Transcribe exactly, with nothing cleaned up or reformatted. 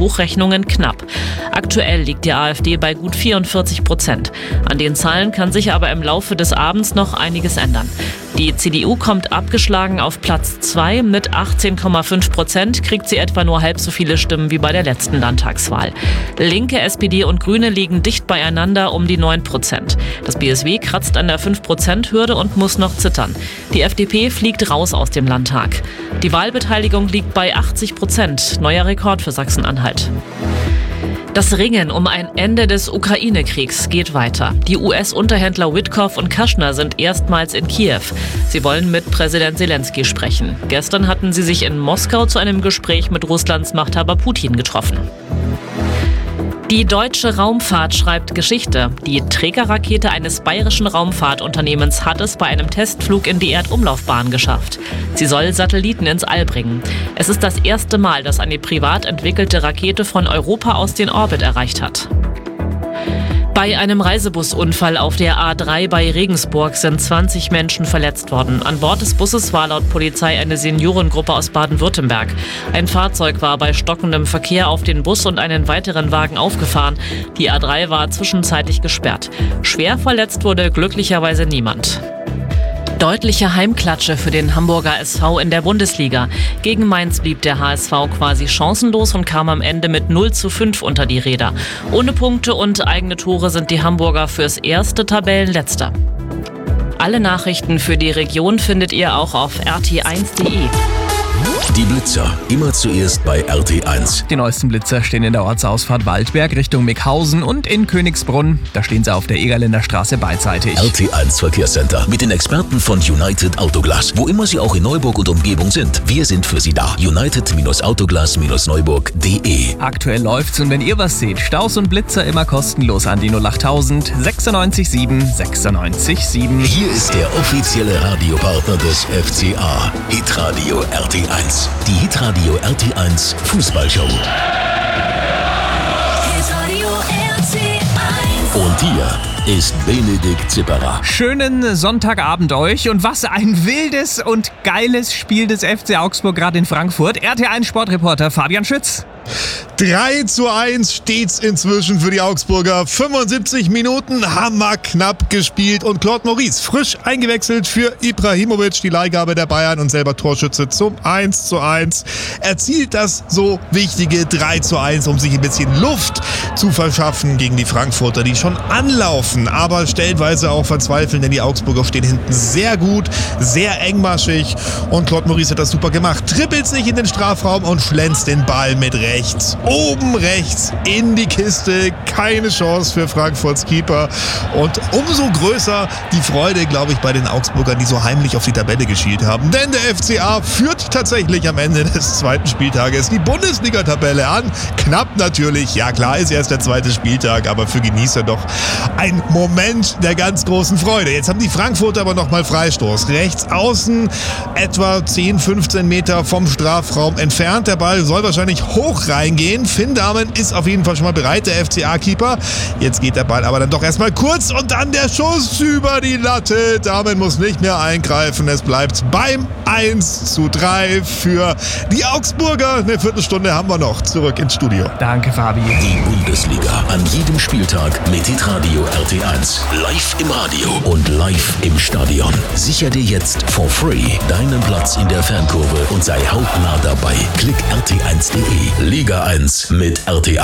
Hochrechnungen knapp. Aktuell liegt die AfD bei gut vierundvierzig Prozent. An den Zahlen kann sich aber im Laufe des Abends noch einiges ändern. Die C D U kommt abgeschlagen auf Platz zwei. Mit achtzehn Komma fünf Prozent kriegt sie etwa nur halb so viele Stimmen wie bei der letzten Landtagswahl. Linke, S P D und Grüne liegen dicht beieinander um die neun Prozent. Das B S W kratzt an der fünf Prozent Hürde und muss noch zittern. Die F D P fliegt raus aus dem Landtag. Die Wahlbeteiligung liegt bei achtzig Prozent. Neuer Rekord für Sachsen-Anhalt. Das Ringen um ein Ende des Ukraine-Kriegs geht weiter. Die U S-Unterhändler Witkoff und Kushner sind erstmals in Kiew. Sie wollen mit Präsident Zelensky sprechen. Gestern hatten sie sich in Moskau zu einem Gespräch mit Russlands Machthaber Putin getroffen. Die deutsche Raumfahrt schreibt Geschichte. Die Trägerrakete eines bayerischen Raumfahrtunternehmens hat es bei einem Testflug in die Erdumlaufbahn geschafft. Sie soll Satelliten ins All bringen. Es ist das erste Mal, dass eine privat entwickelte Rakete von Europa aus den Orbit erreicht hat. Bei einem Reisebusunfall auf der A drei bei Regensburg sind zwanzig Menschen verletzt worden. An Bord des Busses war laut Polizei eine Seniorengruppe aus Baden-Württemberg. Ein Fahrzeug war bei stockendem Verkehr auf den Bus und einen weiteren Wagen aufgefahren. Die A drei war zwischenzeitlich gesperrt. Schwer verletzt wurde glücklicherweise niemand. Deutliche Heimklatsche für den Hamburger S V in der Bundesliga. Gegen Mainz blieb der H S V quasi chancenlos und kam am Ende mit null zu fünf unter die Räder. Ohne Punkte und eigene Tore sind die Hamburger fürs erste Tabellenletzter. Alle Nachrichten für die Region findet ihr auch auf r t eins punkt d e. Die Blitzer, immer zuerst bei R T eins. Die neuesten Blitzer stehen in der Ortsausfahrt Waldberg Richtung Mickhausen und in Königsbrunn. Da stehen sie auf der Egerländer Straße beidseitig. R T eins Verkehrscenter mit den Experten von United Autoglas. Wo immer Sie auch in Neuburg und Umgebung sind, wir sind für Sie da. United Autoglas Neuburg punkt de. Aktuell läuft's und wenn ihr was seht, Staus und Blitzer immer kostenlos an die null achttausend sechsundneunzig sieben sechsundneunzig sieben. Hier ist der offizielle Radiopartner des F C A. Hitradio R T eins. Die Hitradio R T eins Fußballshow. Hitradio R T eins. Und hier ist Benedikt Zipperer. Schönen Sonntagabend euch und was ein wildes und geiles Spiel des F C Augsburg gerade in Frankfurt. R T eins Sportreporter Fabian Schütz. drei zu eins steht's inzwischen für die Augsburger. fünfundsiebzig Minuten hammerknapp gespielt und Claude Maurice frisch eingewechselt für Ibrahimovic, die Leihgabe der Bayern und selber Torschütze zum eins zu eins. Erzielt das so wichtige drei zu eins, um sich ein bisschen Luft zu verschaffen gegen die Frankfurter, die schon anlaufen, aber stellenweise auch verzweifeln, denn die Augsburger stehen hinten sehr gut, sehr engmaschig und Claude Maurice hat das super gemacht. Trippelt sich in den Strafraum und schlänzt den Ball mit rechts. Oben rechts in die Kiste. Keine Chance für Frankfurts Keeper. Und umso größer die Freude, glaube ich, bei den Augsburgern, die so heimlich auf die Tabelle geschielt haben. Denn der F C A führt tatsächlich am Ende des zweiten Spieltages die Bundesliga-Tabelle an. Knapp natürlich. Ja klar, ist erst der zweite Spieltag, aber für Genießer doch ein Moment der ganz großen Freude. Jetzt haben die Frankfurter aber nochmal Freistoß. Rechts außen, etwa zehn, fünfzehn Meter vom Strafraum entfernt. Der Ball soll wahrscheinlich hoch reingehen. Finn Dahmen ist auf jeden Fall schon mal bereit, der F C A-Keeper. Jetzt geht der Ball aber dann doch erstmal kurz und dann der Schuss über die Latte. Dahmen muss nicht mehr eingreifen. Es bleibt beim eins zu drei für die Augsburger. Eine Viertelstunde haben wir noch. Zurück ins Studio. Danke, Fabi. Die Bundesliga an jedem Spieltag mit Hitradio R T eins. Live im Radio und live im Stadion. Sicher dir jetzt for free deinen Platz in der Fankurve und sei hautnah dabei. Klick r t eins punkt de. Liga eins mit R T eins.